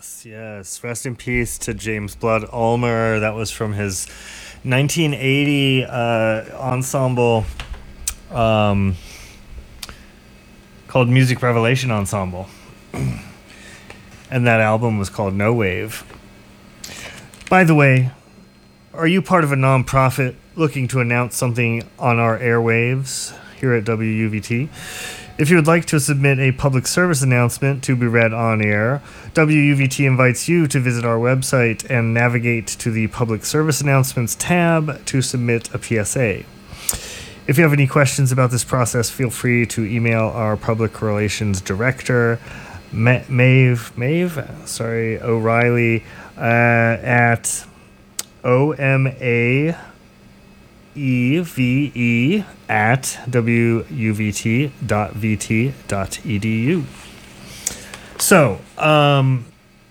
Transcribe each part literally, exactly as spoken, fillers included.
Yes, yes. Rest in peace to James Blood Ulmer. That was from his nineteen eighty uh, ensemble um, called Music Revelation Ensemble. And that album was called No Wave. By the way, are you part of a nonprofit looking to announce something on our airwaves here at W U V T? If you would like to submit a public service announcement to be read on air, W U V T invites you to visit our website and navigate to the Public Service Announcements tab to submit a P S A. If you have any questions about this process, feel free to email our Public Relations Director, Ma- Maeve, Maeve, sorry, O'Reilly, uh, at O M A E V E at W U V T dot V T dot E D U. So, um,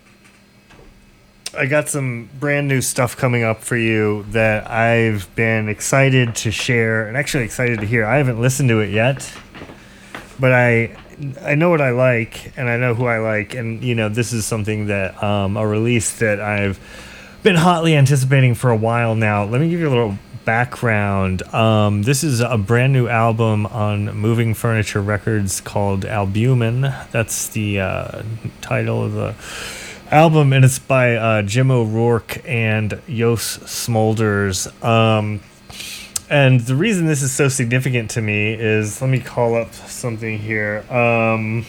I got some brand new stuff coming up for you that I've been excited to share and actually excited to hear. I haven't listened to it yet, but I I know what I like and I know who I like. And, you know, this is something that, um, a release that I've been hotly anticipating for a while now. Let me give you a little background. Um, this is a brand new album on Moving Furniture Records called Albumin. That's the uh, title of the album, and it's by uh, Jim O'Rourke and Jos Smolders. Um, and the reason this is so significant to me is, let me call up something here. Um,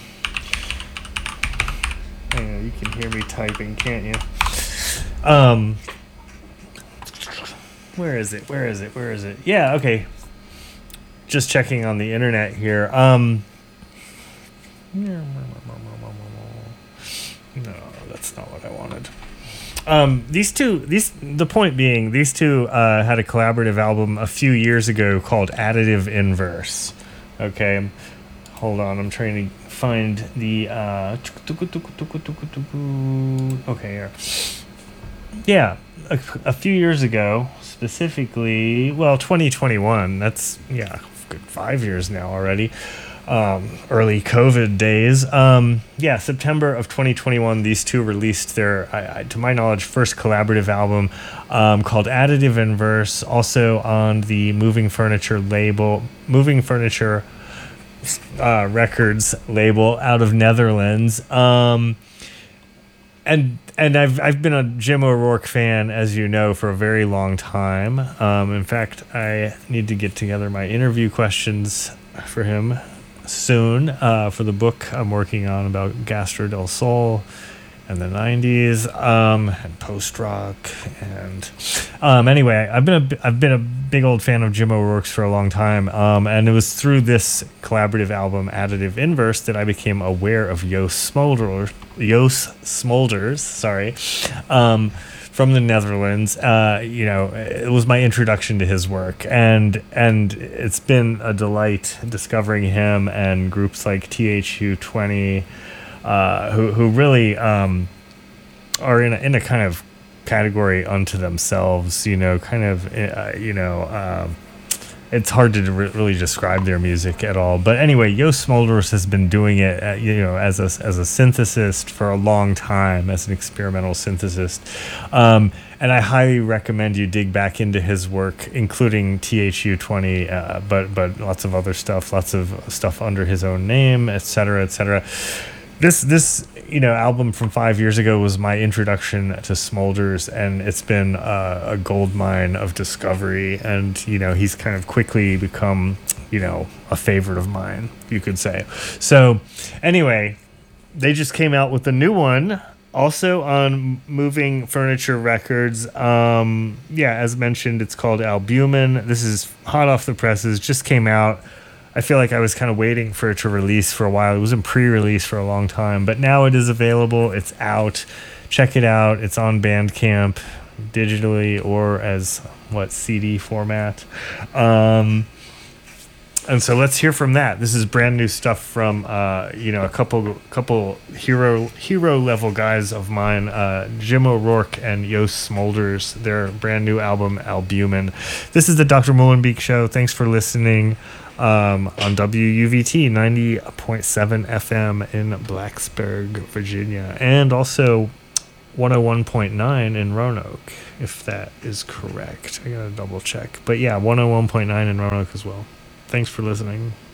hang on, you can hear me typing, can't you? Um, Where is it? Where is it? Where is it? Yeah, okay. Just checking on the internet here. Um, no, that's not what I wanted. Um, these two, these the point being, these two uh, had a collaborative album a few years ago called Additive Inverse. Okay, hold on. I'm trying to find the. Uh, okay, here. Yeah, a, a few years ago. Specifically, well, twenty twenty-one, that's, yeah, good five years now already, um, early COVID days. Um, yeah, September of twenty twenty-one, these two released their, I, I, to my knowledge, first collaborative album um, called Additive Inverse, also on the Moving Furniture label, Moving Furniture uh, Records label out of Netherlands. Um, and And I've I've been a Jim O'Rourke fan, as you know, for a very long time. Um, in fact, I need to get together my interview questions for him soon uh, for the book I'm working on about Gastro del Sol and the nineties um, and post rock. And um, anyway, I've been a I've been a big old fan of Jim O'Rourke's for a long time, um, and it was through this collaborative album, Additive Inverse, that I became aware of Jos Smolders. Jos Smolders, sorry, um, from the Netherlands. Uh, you know, it was my introduction to his work, and and it's been a delight discovering him and groups like T H U twenty, uh, who who really um, are in a, in a kind of category unto themselves. You know, kind of uh, you know. Uh, It's hard to re- really describe their music at all. But anyway, Jos Smolders has been doing it, uh, you know, as a as a synthesist for a long time, as an experimental synthesist. Um, and I highly recommend you dig back into his work, including T H U twenty, uh, but but lots of other stuff, lots of stuff under his own name, et cetera, et cetera. This this you know album from five years ago was my introduction to Smolders, and it's been uh, a gold mine of discovery. And you know he's kind of quickly become you know a favorite of mine, you could say. So anyway, they just came out with a new one, also on Moving Furniture Records. Um, yeah, as mentioned, it's called Albumin. This is hot off the presses, just came out. I feel like I was kind of waiting for it to release for a while. It was in pre-release for a long time, but now it is available. It's out. Check it out. It's on Bandcamp, digitally or as, what, C D format. Um, and so let's hear from that. This is brand new stuff from, uh, you know, a couple couple hero hero level guys of mine, uh, Jim O'Rourke and Jos Smolders, their brand new album, Albumin. This is the Doctor Molenbeek Show. Thanks for listening. Um, on W U V T ninety point seven F M in Blacksburg, Virginia, and also one oh one point nine in Roanoke, if that is correct. I gotta double check. But yeah, one oh one point nine in Roanoke as well. Thanks for listening.